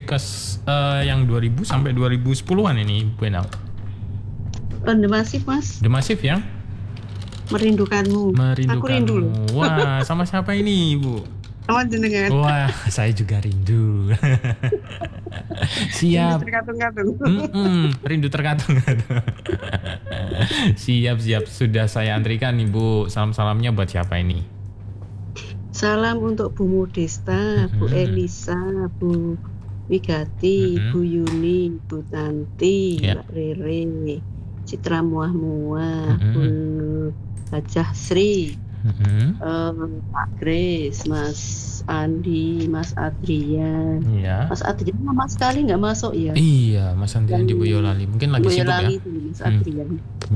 yang 2000 sampai 2010-an ini Bu Endang. The Massive, Mas. The Massive ya? Merindukanmu. Aku rindu. Wah, sama siapa ini, Bu? Sama jenengan. Wah, saya juga rindu. Siap. Rindu terkatung-katung. Rindu terkatung-katung. Siap. Sudah saya antrikan nih, Bu. Salam-salamnya buat siapa ini? Salam untuk Bu Modesta, Bu Elisa, Bu Wigati, Bu Yuni, Bu Tanti, Mbak Rere, Citra Muah-Muah, Bu Hajah Sri, Pak Grace, Mas Andi, Mas Adrian. Mas Adrian lama sekali nggak masuk ya? Iya, Mas Adrian di Boyolali. Mungkin lagi sibuk ya? Itu, Mas Adrian.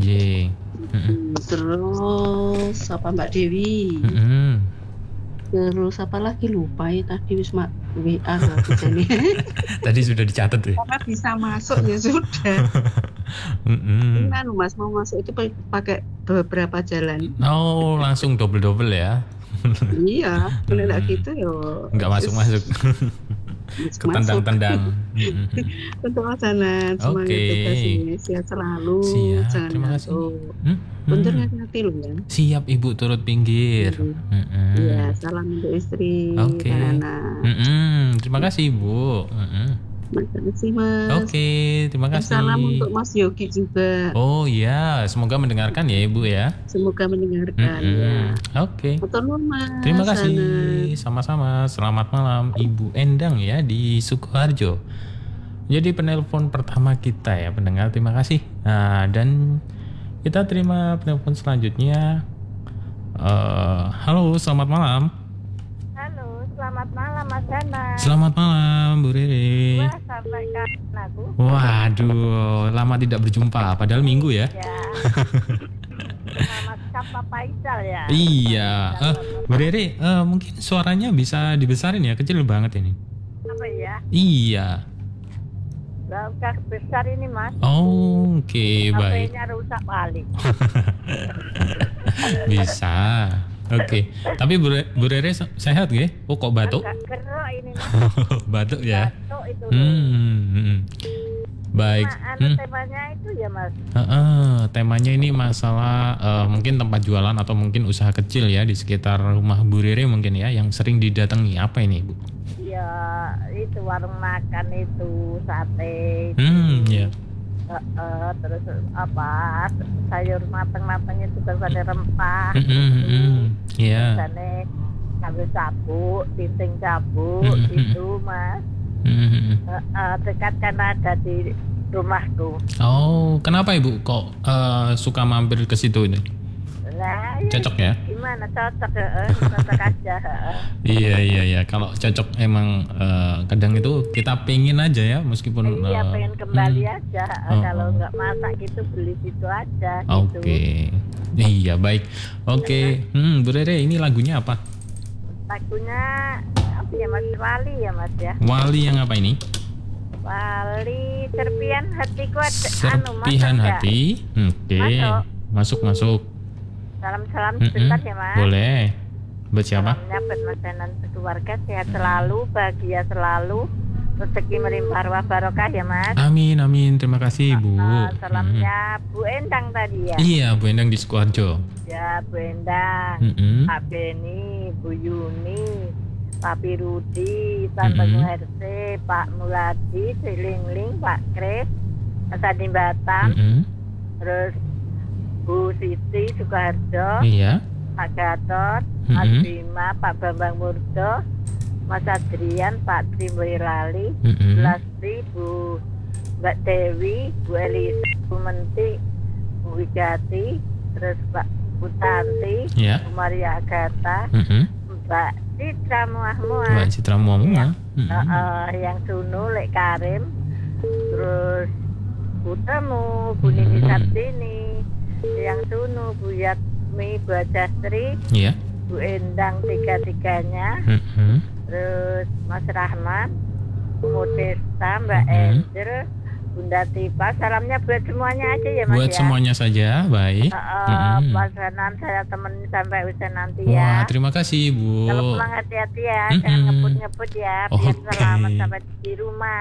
Terus apa Mbak Dewi? Terus apa lagi lupa ya tadi WA aku jadi. Tadi sudah dicatat ya. Karena bisa masuk ya sudah. Kan Mas mau masuk itu pakai beberapa jalan. Oh, langsung double ya. Iya, kalau enggak gitu ya enggak masuk. Ketendang-tendang. Untuk Mas semangat tugasnya, sehat selalu. Siap, terima kasih. Bentar hati lu ya. Siap Ibu turut pinggir. Iya, salam untuk istri dan anak. Terima kasih Ibu. Terima kasih Mas. Terima kasih. Salam untuk Mas Yogi juga. Oh iya, semoga mendengarkan ya Ibu ya. Semoga mendengarkan ya. Mas. Terima kasih. Sama-sama. Selamat malam Ibu Endang ya di Sukoharjo. Jadi penelpon pertama kita ya pendengar, terima kasih. Nah, dan kita terima penelpon selanjutnya. Halo, selamat malam. Selamat malam Mas Dana. Selamat malam Bu Rere. Wah, sampai kapan aku? Waduh, lama tidak berjumpa. Padahal minggu ya. Selamat Kapa Faisal ya. Iya. Bu Rere, mungkin suaranya bisa dibesarin ya. Kecil banget ini. Apa ya? Iya. Udah besar ini Mas. Oke, baik. HP-nya rusak balik. Bisa. Tapi Bu Rere sehat nggih? Oh kok batuk? Agak gerok ini Mas. Batuk ya? Batuk itu. Baik. Temanya itu ya Mas. Temanya ini masalah mungkin tempat jualan atau mungkin usaha kecil ya di sekitar rumah Bu Rere mungkin ya yang sering didatangi. Apa ini Bu? Ya itu warung makan itu sate. Ya. Terus apa sayur matang-matang itu kan ada rempah. Iya. Misalnya kabel cabuk, tinting cabuk gitu Mas. Dekat kan ada di rumahku. Oh, kenapa Ibu kok suka mampir ke situ ini? Nah, cocok ya? Gimana cocok aja. Iya. Kalau cocok emang kadang itu kita pengen aja ya meskipun. Iya pengen kembali aja. Kalau nggak masak gitu beli situ aja. Oke. Iya baik. Bu Rere ini lagunya apa? Lagunya apa ya Mas? Wali ya Mas ya. Wali yang apa ini? Wali Serpihan Hatiku ada. Serpihan Hati. Masuk. Salam sebentar ya Mas. Boleh. Buat siapa? Salamnya buat Mas dan keluarga, sehat selalu, bahagia selalu, rezeki melimpah ruah barokah ya Mas. Amin. Terima kasih Bu. Salamnya Bu Endang tadi ya. Iya Bu Endang di Sukoharjo. Ya Bu Endang, Pak Beni, Bu Yuni, Pak Pirudi, Tante Muherse, Pak Muladi, Silingling, Pak Kris, Mas Adi Batam, terus Bu Siti Sukoharjo, iya. Pak Gatot, Mas Bima, Pak Bambang Murdo, Mas Adrian, Pak Tri Boyolali, Lasti, Bu Mbak Dewi, Bu Elisa, Bu Menti, Bu Wigati, terus Pak Bu Tanti, Bu Maria Agatha, Mbak Citra Muah-Muah, yang Sunu, Lek Karim, terus Bu Temu, Bu Nini Sartini, yang Sunu, Bu Yatmi, Bu Ajastri, Bu Endang tiga-tiganya, terus Mas Rahman, Bu Modesta, Mbak Angel, Bunda Tipa. Salamnya buat semuanya aja ya Mas. Buat semuanya saja, baik. Mas Hanan saya temenin sampai usia nanti Wah, ya. terima kasih Bu. Kalau pulang hati-hati ya, jangan ngebut-ngebut ya, biar selamat sampai di rumah.